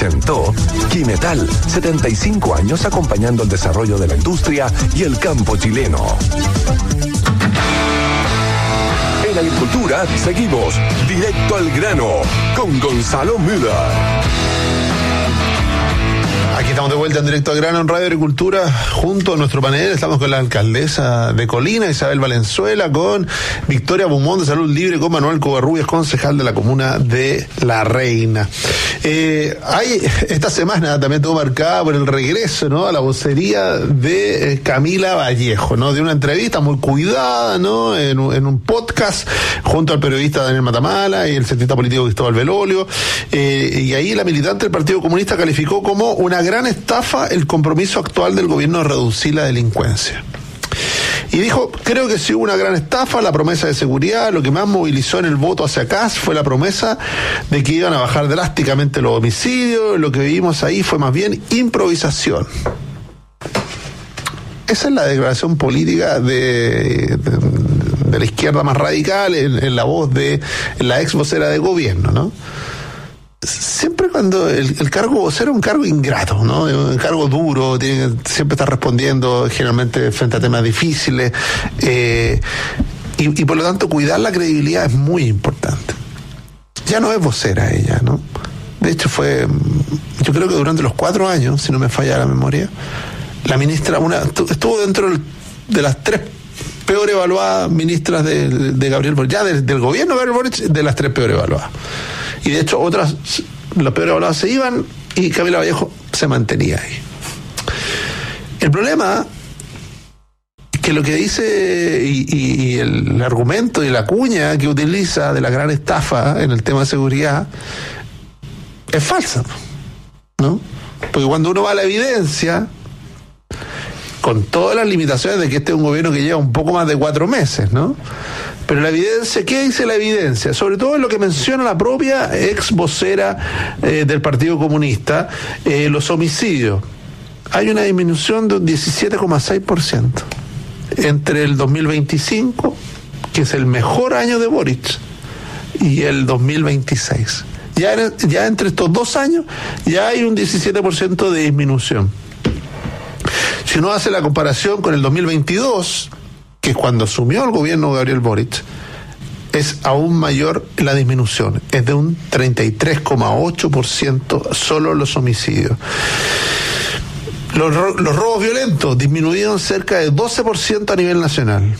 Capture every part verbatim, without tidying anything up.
Presentó Quimetal, setenta y cinco años acompañando el desarrollo de la industria y el campo chileno. En agricultura seguimos directo al grano con Gonzalo Müller. Aquí estamos de vuelta en Directo al Grano en Radio Agricultura, junto a nuestro panel. Estamos con la alcaldesa de Colina, Isabel Valenzuela, con Victoria Beaumont de Salud Libre, con Manuel Covarrubias, concejal de la comuna de La Reina. Eh, hay esta semana también todo marcada por el regreso, ¿no?, a la vocería de eh, Camila Vallejo, ¿no?, de una entrevista muy cuidada, ¿no?, en, en un podcast junto al periodista Daniel Matamala y el cientista político Cristóbal Belolio, eh, y ahí la militante del Partido Comunista calificó como una gran estafa el compromiso actual del gobierno de reducir la delincuencia. Y dijo, creo que sí hubo una gran estafa, la promesa de seguridad, lo que más movilizó en el voto hacia acá fue la promesa de que iban a bajar drásticamente los homicidios, lo que vimos ahí fue más bien improvisación. Esa es la declaración política de, de, de la izquierda más radical en, en la voz de la ex vocera de gobierno, ¿no? Siempre cuando el, el cargo vocero es un cargo ingrato, ¿no? Un cargo duro, tiene que siempre estar respondiendo generalmente frente a temas difíciles, eh, y, y por lo tanto cuidar la credibilidad es muy importante. Ya no es vocera ella, ¿no? De hecho fue, yo creo que durante los cuatro años, si no me falla la memoria, la ministra, una estuvo dentro de las tres peor evaluadas ministras de, de Gabriel Boric, ya de, del gobierno de Gabriel Boric, de las tres peor evaluadas. Y de hecho otras, las peores evaluadas se iban y Camila Vallejo se mantenía ahí. El problema es que lo que dice y, y, y el argumento y la cuña que utiliza de la gran estafa en el tema de seguridad es falsa, ¿no? Porque cuando uno va a la evidencia, con todas las limitaciones de que este es un gobierno que lleva un poco más de cuatro meses, ¿no? Pero la evidencia, ¿qué dice la evidencia? Sobre todo en lo que menciona la propia ex vocera eh, del Partido Comunista, eh, los homicidios. Hay una disminución de un diecisiete coma seis por ciento entre el dos mil veinticinco, que es el mejor año de Boric, y el dos mil veintiséis. Ya, ya entre estos dos años ya hay un diecisiete por ciento de disminución. Si uno hace la comparación con el dos mil veintidós, que es cuando asumió el gobierno Gabriel Boric, es aún mayor la disminución, es de un treinta y tres coma ocho por ciento solo los homicidios. Los, los robos violentos disminuyeron cerca de doce por ciento a nivel nacional.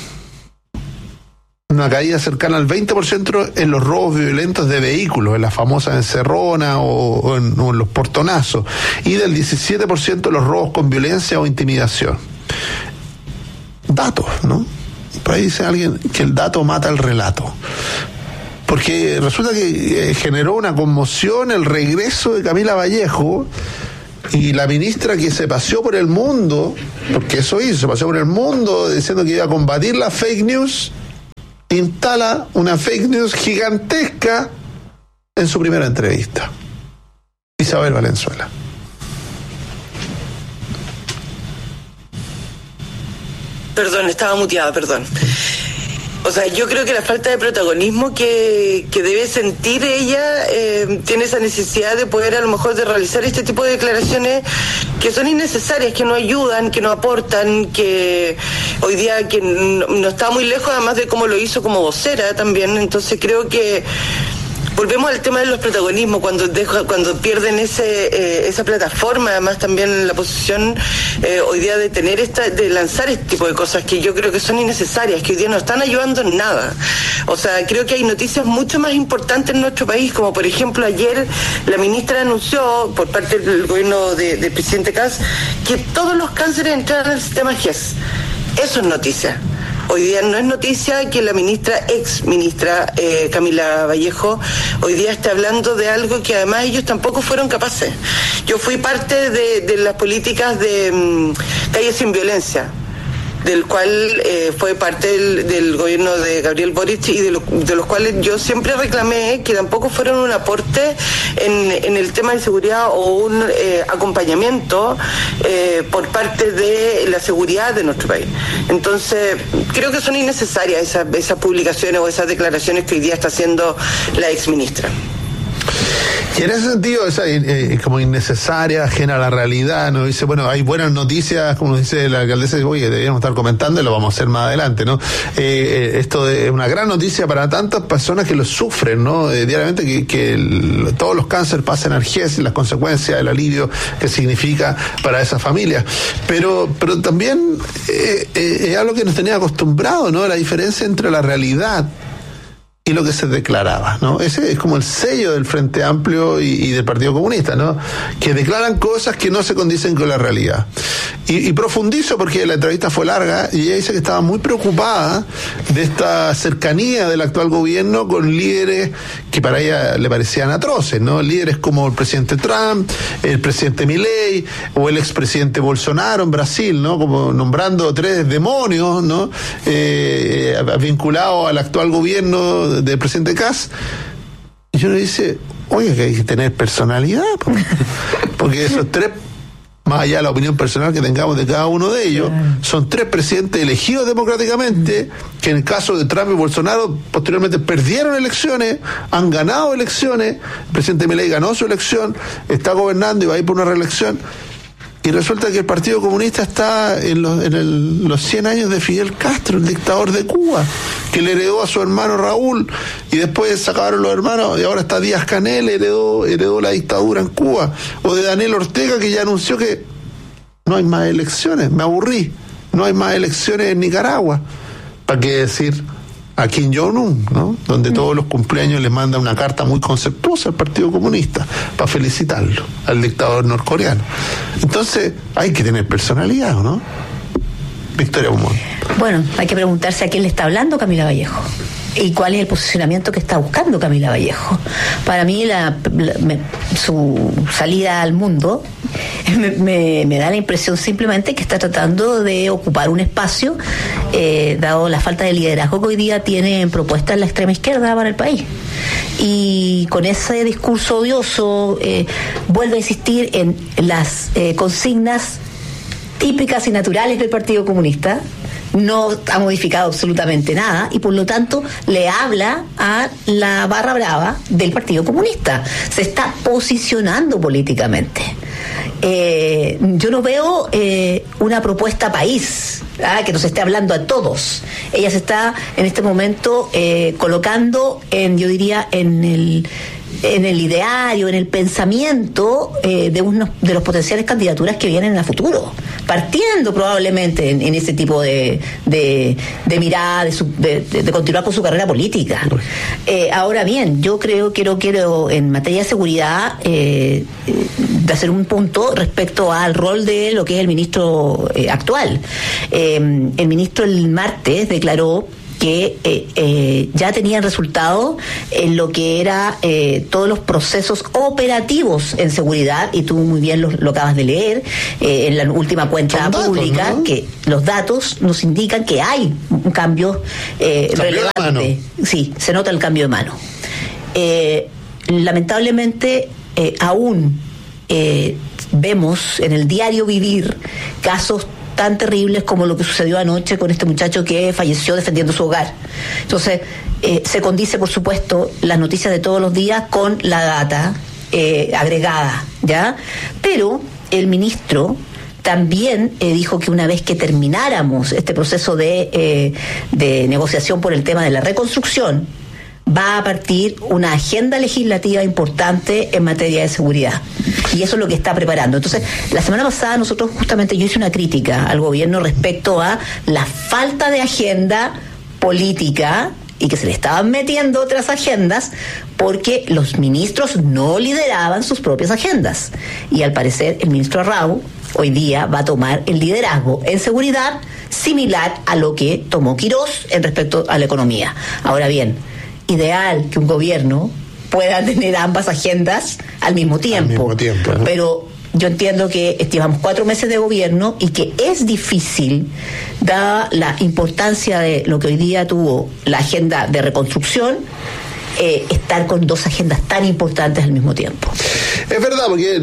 Una caída cercana al veinte por ciento en los robos violentos de vehículos, en la famosa encerrona o, o, en, o en los portonazos, y del diecisiete por ciento en los robos con violencia o intimidación. Datos, ¿no? Por ahí dice alguien que el dato mata el relato. Porque resulta que eh, generó una conmoción el regreso de Camila Vallejo, y la ministra que se paseó por el mundo, porque eso hizo, se paseó por el mundo diciendo que iba a combatir la fake news, instala una fake news gigantesca en su primera entrevista. Isabel Valenzuela. Perdón, estaba muteada, perdón. O sea, yo creo que la falta de protagonismo que, que debe sentir ella eh, tiene esa necesidad de poder a lo mejor de realizar este tipo de declaraciones que son innecesarias, que no ayudan, que no aportan, que hoy día que no, no está muy lejos además de cómo lo hizo como vocera también. Entonces creo que volvemos al tema de los protagonismos, cuando deja, cuando pierden ese eh, esa plataforma, además también la posición eh, hoy día de tener esta, de lanzar este tipo de cosas que yo creo que son innecesarias, que hoy día no están ayudando en nada. O sea, creo que hay noticias mucho más importantes en nuestro país, como por ejemplo ayer la ministra anunció por parte del gobierno de, del presidente Kast que todos los cánceres entraran al sistema G E S. Eso es noticia. Hoy día no es noticia que la ministra, ex ministra eh, Camila Vallejo, hoy día está hablando de algo que además ellos tampoco fueron capaces. Yo fui parte de, de las políticas de um, Calle Sin Violencia, del cual eh, fue parte del, del gobierno de Gabriel Boric, y de, lo, de los cuales yo siempre reclamé que tampoco fueron un aporte en, en el tema de seguridad o un eh, acompañamiento eh, por parte de la seguridad de nuestro país. Entonces, creo que son innecesarias esas, esas publicaciones o esas declaraciones que hoy día está haciendo la exministra. Y en ese sentido, esa eh, como innecesaria, ajena a la realidad, ¿no? Dice, bueno, hay buenas noticias, como dice la alcaldesa, oye, deberíamos estar comentando y lo vamos a hacer más adelante, ¿no? Eh, esto es una gran noticia para tantas personas que lo sufren, ¿no? Eh, diariamente, que, que el, todos los cánceres pasen analgesia y las consecuencias, el alivio que significa para esa familia. Pero, pero también eh, eh, es algo que nos tenía acostumbrado, ¿no? La diferencia entre la realidad y lo que se declaraba, ¿no? Ese es como el sello del Frente Amplio y, y del Partido Comunista, ¿no? Que declaran cosas que no se condicen con la realidad. Y, y profundizo porque la entrevista fue larga y ella dice que estaba muy preocupada de esta cercanía del actual gobierno con líderes que para ella le parecían atroces, ¿no? Líderes como el presidente Trump, el presidente Milei o el expresidente Bolsonaro en Brasil, ¿no? Como nombrando tres demonios, ¿no? Eh, vinculados al actual gobierno del presidente Kass. Y uno dice, oye, que hay que tener personalidad, porque esos tres, más allá de la opinión personal que tengamos de cada uno de ellos, son tres presidentes elegidos democráticamente, que en el caso de Trump y Bolsonaro posteriormente perdieron elecciones, han ganado elecciones, el presidente Milei ganó su elección, está gobernando y va a ir por una reelección. Y resulta que el Partido Comunista está en los, en el, los cien años de Fidel Castro, el dictador de Cuba, que le heredó a su hermano Raúl, y después se acabaron los hermanos, y ahora está Díaz-Canel, heredó, heredó la dictadura en Cuba. O de Daniel Ortega, que ya anunció que no hay más elecciones, me aburrí, no hay más elecciones en Nicaragua. ¿Para qué decir a Kim Jong-un, ¿no? Donde todos los cumpleaños le manda una carta muy conceptuosa al Partido Comunista para felicitarlo, al dictador norcoreano? Entonces hay que tener personalidad, ¿no? Victoria Humón. Bueno, hay que preguntarse a quién le está hablando Camila Vallejo y cuál es el posicionamiento que está buscando Camila Vallejo. Para mí la, la me, su salida al mundo me, me, me da la impresión simplemente que está tratando de ocupar un espacio, eh, dado la falta de liderazgo que hoy día tiene en propuesta la extrema izquierda para el país. Y con ese discurso odioso eh, vuelve a insistir en las eh, consignas típicas y naturales del Partido Comunista. No ha modificado absolutamente nada y por lo tanto le habla a la barra brava del Partido Comunista. Se está posicionando políticamente. Eh, yo no veo eh, una propuesta país, ¿ah? que nos esté hablando a todos. Ella se está en este momento eh, colocando en, yo diría, en el en el ideario, en el pensamiento eh, de unos de los potenciales candidaturas que vienen a futuro, partiendo probablemente en, en ese tipo de de, de mirada, de, su, de, de, de continuar con su carrera política. Eh, ahora bien, yo creo, quiero, quiero en materia de seguridad eh, de hacer un punto respecto al rol de lo que es el ministro eh, actual. Eh, el ministro el martes declaró que eh, eh, ya tenían resultado en lo que era eh, todos los procesos operativos en seguridad, y tú muy bien lo, lo acabas de leer eh, en la última cuenta datos, pública, ¿no? Que los datos nos indican que hay un cambio eh, relevante. Sí, se nota el cambio de mano. Eh, lamentablemente, eh, aún eh, vemos en el diario vivir casos tan terribles como lo que sucedió anoche con este muchacho que falleció defendiendo su hogar. Entonces, eh, se condice, por supuesto, las noticias de todos los días con la data eh, agregada, ¿ya? Pero el ministro también eh, dijo que una vez que termináramos este proceso de, eh, de negociación por el tema de la reconstrucción, va a partir una agenda legislativa importante en materia de seguridad. Y eso es lo que está preparando. Entonces, la semana pasada nosotros justamente yo hice una crítica al gobierno respecto a la falta de agenda política y que se le estaban metiendo otras agendas porque los ministros no lideraban sus propias agendas. Y al parecer el ministro Arrau hoy día va a tomar el liderazgo en seguridad similar a lo que tomó Quirós en respecto a la economía. Ahora bien, ideal que un gobierno pueda tener ambas agendas al mismo tiempo. Al mismo tiempo, ¿no? Pero yo entiendo que llevamos cuatro meses de gobierno y que es difícil, dada la importancia de lo que hoy día tuvo la agenda de reconstrucción, eh, estar con dos agendas tan importantes al mismo tiempo. Es verdad, porque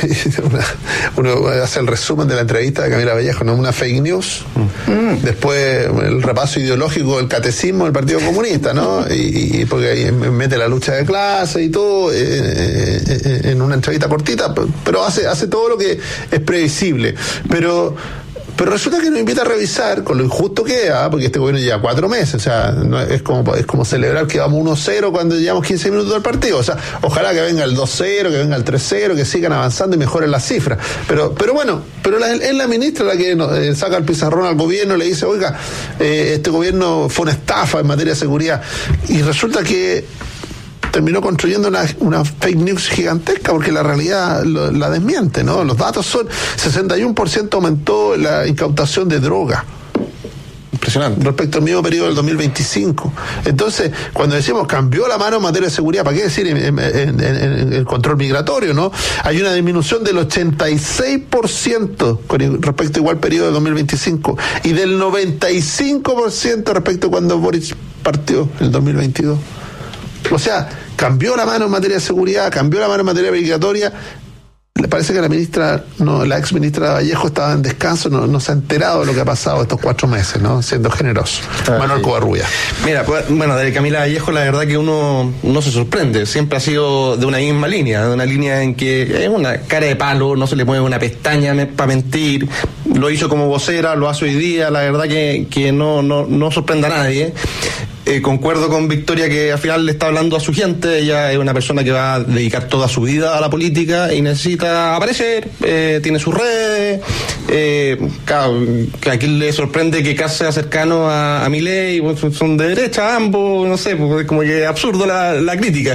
uno hace el resumen de la entrevista de Camila Vallejo, ¿no? Una fake news, mm. después el repaso ideológico del catecismo del Partido Comunista, ¿no? Y, y porque ahí mete la lucha de clase y todo eh, eh, en una entrevista cortita, pero hace, hace todo lo que es previsible. Pero Pero resulta que nos invita a revisar, con lo injusto que es, ¿eh? Porque este gobierno lleva cuatro meses, o sea, no, es como es como celebrar que vamos uno cero cuando llevamos quince minutos del partido, o sea, ojalá que venga el dos cero, que venga el tres cero, que sigan avanzando y mejoren las cifras. Pero pero bueno, pero la, es la ministra la que nos, eh, saca el pizarrón al gobierno y le dice, oiga, eh, este gobierno fue una estafa en materia de seguridad, y resulta que terminó construyendo una, una fake news gigantesca, porque la realidad lo, la desmiente, ¿no? Los datos son sesenta y uno por ciento aumentó la incautación de droga. Impresionante. Respecto al mismo periodo del dos mil veinticinco. Entonces, cuando decimos cambió la mano en materia de seguridad, ¿para qué decir en, en, en, en el control migratorio, no? Hay una disminución del ochenta y seis por ciento con respecto a igual periodo del dos mil veinticinco y del noventa y cinco por ciento respecto a cuando Boris partió, el dos mil veintidós. O sea, cambió la mano en materia de seguridad, cambió la mano en materia migratoria. Le parece que la ministra, no, la ex ministra Vallejo estaba en descanso, no, no se ha enterado de lo que ha pasado estos cuatro meses, ¿no? Siendo generoso. Ah, Manuel sí. Covarrubias. Mira, pues, bueno, de Camila Vallejo la verdad que uno no se sorprende, siempre ha sido de una misma línea, de una línea en que es una cara de palo, no se le mueve una pestaña para mentir, lo hizo como vocera, lo hace hoy día, la verdad que, que no, no, no sorprende a nadie. Eh, concuerdo con Victoria que al final le está hablando a su gente. Ella es una persona que va a dedicar toda su vida a la política y necesita aparecer, eh, tiene sus redes, eh, claro, que aquí le sorprende que Kast sea cercano a, a Milei, pues son de derecha ambos, no sé, pues como que es absurdo la, la crítica,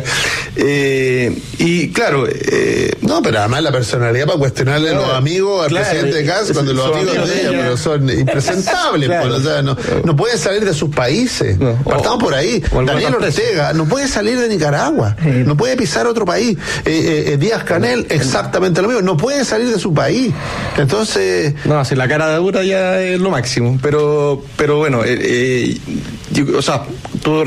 eh, y claro, eh, no, pero además la personalidad para cuestionarle no, a los amigos al claro, presidente Kast cuando los amigos, amigos de ella, ella pero son impresentables, claro, pues, o sea, no, no pueden salir de sus países, no, partamos por ahí. Daniel Ortega no puede salir de Nicaragua, sí. no puede pisar otro país, eh, eh, Díaz Canel exactamente lo mismo, no puede salir de su país. Entonces no, si la cara de dura ya es lo máximo, pero pero bueno, eh, eh, yo, o sea, tú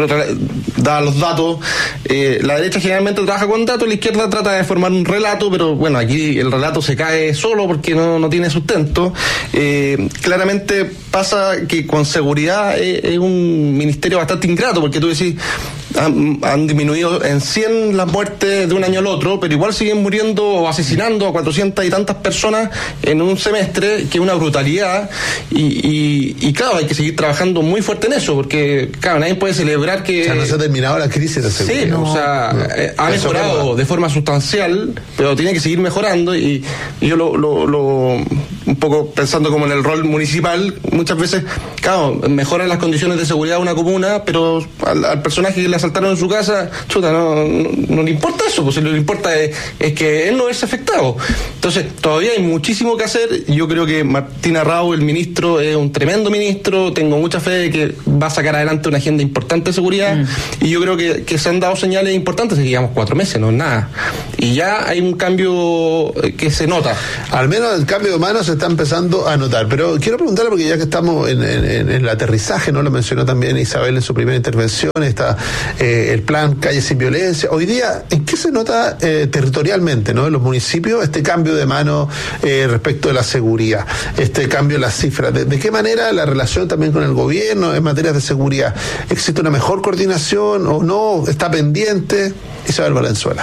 das los datos, eh, la derecha generalmente trabaja con datos, la izquierda trata de formar un relato, pero bueno, aquí el relato se cae solo porque no, no tiene sustento. Eh, claramente pasa que con seguridad es, es un ministerio bastante ingrato, porque tú decís, han, han disminuido en cien las muertes de un año al otro, pero igual siguen muriendo o asesinando a cuatrocientas y tantas personas en un semestre, que es una brutalidad, y, y, y claro, hay que seguir trabajando muy fuerte en eso, porque claro, nadie puede celebrar que... O sea, no se ha terminado la crisis de seguridad. Sí, no, o sea, no, eh, ha mejorado de forma sustancial, pero tiene que seguir mejorando, y, y yo lo, lo, lo, un poco pensando como en el rol municipal, muchas veces, claro, mejoran las condiciones de seguridad de una comuna, pero al, al personaje que le asaltaron en su casa, chuta, no, no, no le importa eso, pues lo que le importa es, es que él no es afectado. Entonces, todavía hay muchísimo que hacer. Yo creo que Martín Arrau, el ministro, es un tremendo ministro, tengo mucha fe de que va a sacar adelante una agenda importante de seguridad, mm. y yo creo que, que se han dado señales importantes, que llevamos cuatro meses, no es nada. Y ya hay un cambio que se nota. Al menos el cambio de manos se está empezando a notar, pero quiero preguntarle, porque ya que estamos en, en, en el aterrizaje, ¿no? Lo mencionó también Isabel en su primera intervención, está eh, el plan Calles sin Violencia. Hoy día, ¿en qué se nota eh, territorialmente, ¿no? En los municipios, este cambio de mano eh, respecto de la seguridad, este cambio en las cifras? ¿De, de qué manera la relación también con el gobierno en materia de seguridad? ¿Existe una mejor coordinación o no? ¿Está pendiente? Isabel Valenzuela.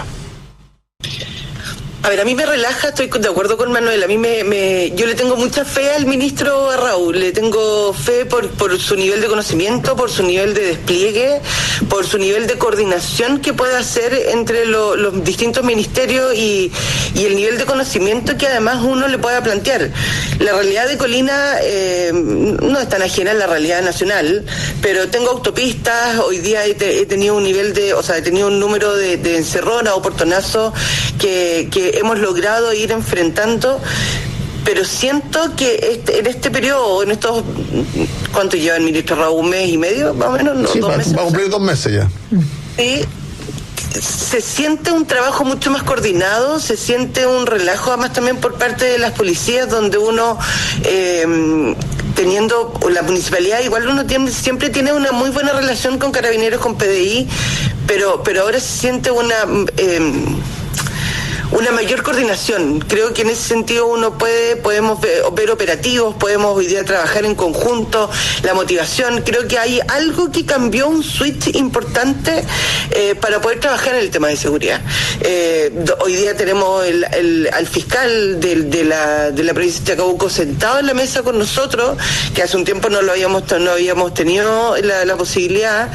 A ver, a mí me relaja, estoy de acuerdo con Manuel, a mí me, me yo le tengo mucha fe al ministro Arrau, le tengo fe por, por su nivel de conocimiento, por su nivel de despliegue, por su nivel de coordinación que puede hacer entre lo, los distintos ministerios y, y el nivel de conocimiento que además uno le pueda plantear. La realidad de Colina eh, no es tan ajena a la realidad nacional, pero tengo autopistas, hoy día he, te, he tenido un nivel de, o sea, he tenido un número de, de encerronas o portonazos que, que hemos logrado ir enfrentando, pero siento que este, en este periodo, en estos, ¿cuánto lleva el ministro Raúl? ¿Un mes y medio, más o menos? No, sí, dos va, meses, va a cumplir dos meses ya. Sí, se siente un trabajo mucho más coordinado, se siente un relajo además también por parte de las policías, donde uno eh, teniendo la municipalidad, igual uno tiene, siempre tiene una muy buena relación con Carabineros, con P D I, pero, pero ahora se siente una... Eh, una mayor coordinación. Creo que en ese sentido uno puede, podemos ver, ver operativos, podemos hoy día trabajar en conjunto, la motivación. Creo que hay algo que cambió, un switch importante eh, para poder trabajar en el tema de seguridad. Eh, hoy día tenemos el, el, al fiscal de, de, la, de la provincia de Chacabuco sentado en la mesa con nosotros, que hace un tiempo no lo habíamos, no habíamos tenido la, la posibilidad,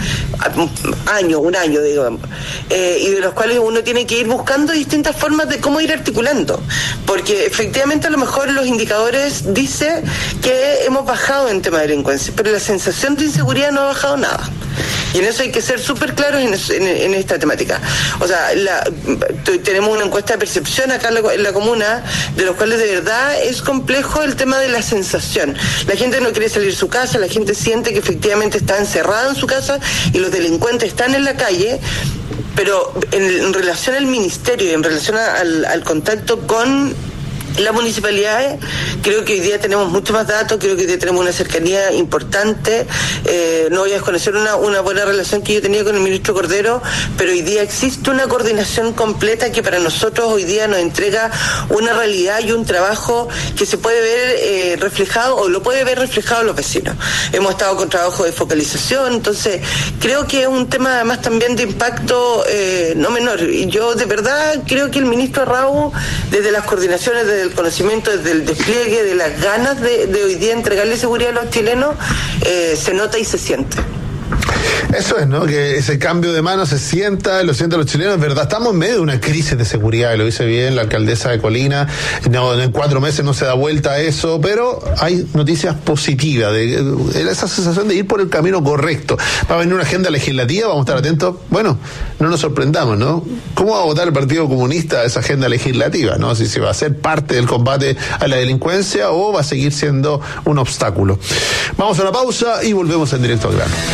año, un año, digamos, eh, y de los cuales uno tiene que ir buscando distintas formas de cómo ir articulando, porque efectivamente a lo mejor los indicadores dicen que hemos bajado en tema de delincuencia, pero la sensación de inseguridad no ha bajado nada. Y en eso hay que ser súper claros en, en, en esta temática. O sea, la, tenemos una encuesta de percepción acá en la, en la comuna, de los cuales de verdad es complejo el tema de la sensación. La gente no quiere salir de su casa, la gente siente que efectivamente está encerrada en su casa y los delincuentes están en la calle. Pero en, en relación al ministerio y en relación a, al, al contacto con las municipalidades, creo que hoy día tenemos mucho más datos, creo que hoy día tenemos una cercanía importante. Eh, no voy a desconocer una, una buena relación que yo tenía con el ministro Cordero, pero hoy día existe una coordinación completa que para nosotros hoy día nos entrega una realidad y un trabajo que se puede ver eh, reflejado, o lo puede ver reflejado en los vecinos. Hemos estado con trabajo de focalización, entonces creo que es un tema además también de impacto eh, no menor. Y yo de verdad creo que el ministro Arrau, desde las coordinaciones, desde el conocimiento, desde el despliegue, de las ganas de, de hoy día entregarle seguridad a los chilenos, eh, se nota y se siente. Eso es, ¿no? Que ese cambio de mano se sienta, lo sienten los chilenos, es verdad. Estamos en medio de una crisis de seguridad, lo dice bien la alcaldesa de Colina. No, en cuatro meses no se da vuelta a eso, pero hay noticias positivas, de, de esa sensación de ir por el camino correcto. Va a venir una agenda legislativa, vamos a estar atentos. Bueno, no nos sorprendamos, ¿no? ¿Cómo va a votar el Partido Comunista esa agenda legislativa, ¿no? Si se va a ser parte del combate a la delincuencia o va a seguir siendo un obstáculo. Vamos a una pausa y volvemos en directo al grano.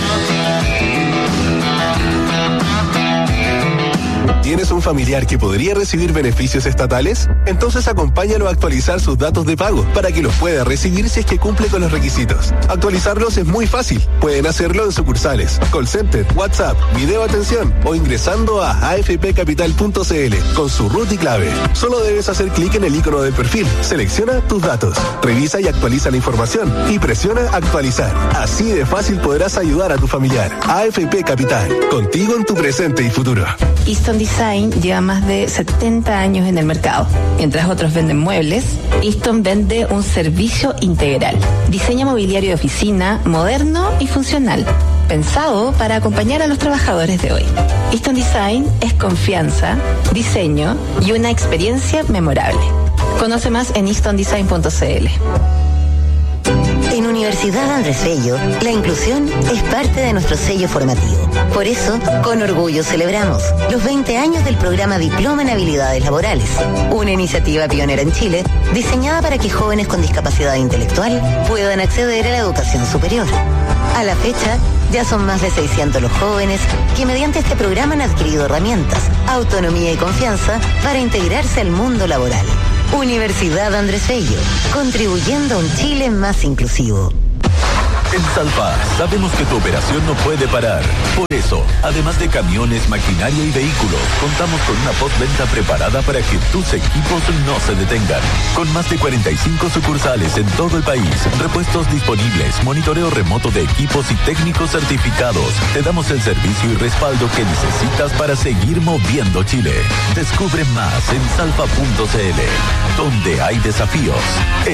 ¿Tienes un familiar que podría recibir beneficios estatales? Entonces acompáñalo a actualizar sus datos de pago para que los pueda recibir si es que cumple con los requisitos. Actualizarlos es muy fácil. Pueden hacerlo en sucursales, call center, WhatsApp, video atención o ingresando a a f p capital punto c l con su root y clave. Solo debes hacer clic en el icono del perfil, selecciona tus datos, revisa y actualiza la información y presiona actualizar. Así de fácil podrás ayudar a tu familiar. A F P Capital, contigo en tu presente y futuro. Easton Design lleva más de setenta años en el mercado. Mientras otros venden muebles, Easton vende un servicio integral. Diseña mobiliario de oficina moderno y funcional, pensado para acompañar a los trabajadores de hoy. Easton Design es confianza, diseño y una experiencia memorable. Conoce más en easton design punto c l. En Universidad Andrés Bello, la inclusión es parte de nuestro sello formativo. Por eso, con orgullo celebramos los veinte años del programa Diploma en Habilidades Laborales, una iniciativa pionera en Chile diseñada para que jóvenes con discapacidad intelectual puedan acceder a la educación superior. A la fecha, ya son más de seiscientos los jóvenes que mediante este programa han adquirido herramientas, autonomía y confianza para integrarse al mundo laboral. Universidad Andrés Bello, contribuyendo a un Chile más inclusivo. En Salpa sabemos que tu operación no puede parar. Por eso, además de camiones, maquinaria y vehículos, contamos con una postventa preparada para que tus equipos no se detengan. Con más de cuarenta y cinco sucursales en todo el país, repuestos disponibles, monitoreo remoto de equipos y técnicos certificados, te damos el servicio y respaldo que necesitas para seguir moviendo Chile. Descubre más en salpa punto c l, donde hay desafíos.